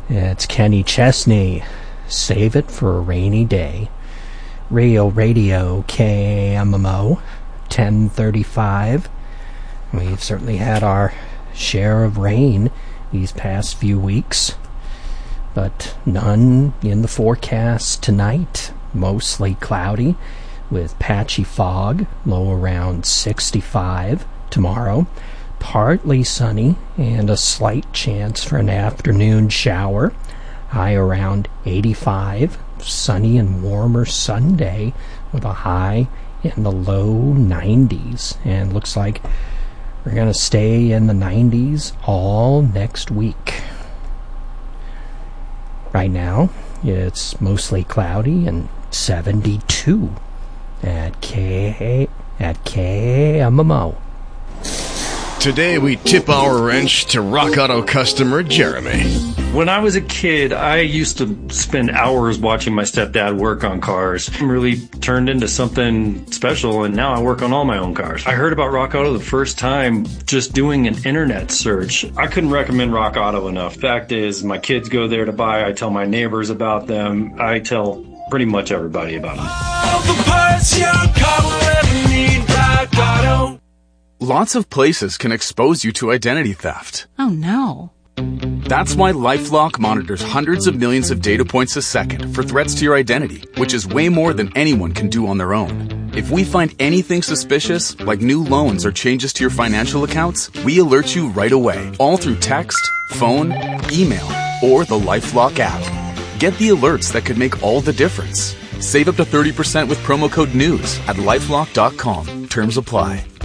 It's Kenny Chesney. Save it for a rainy day. Real Radio KMMO 1035. We've certainly had our share of rain these past few weeks, but none in the forecast tonight. Mostly cloudy with patchy fog, low around 65 tomorrow. Partly sunny and a slight chance for an afternoon shower. High around 85. Sunny and warmer Sunday with a high in the low 90s. And looks like we're going to stay in the 90s all next week. Right now, it's mostly cloudy and 72 at KMMO. Today we tip our wrench to Rock Auto customer Jeremy. When I was a kid, I used to spend hours watching my stepdad work on cars. It really turned into something special, and now I work on all my own cars. I heard about Rock Auto the first time just doing an internet search. I couldn't recommend Rock Auto enough. Fact is, my kids go there to buy. I tell my neighbors about them. I tell pretty much everybody about them. All the parts your car will ever need, Rock Auto. Lots of places can expose you to identity theft. Oh, no. That's why LifeLock monitors hundreds of millions of data points a second for threats to your identity, which is way more than anyone can do on their own. If we find anything suspicious, like new loans or changes to your financial accounts, we alert you right away, all through text, phone, email, or the LifeLock app. Get the alerts that could make all the difference. Save up to 30% with promo code NEWS at LifeLock.com. Terms apply.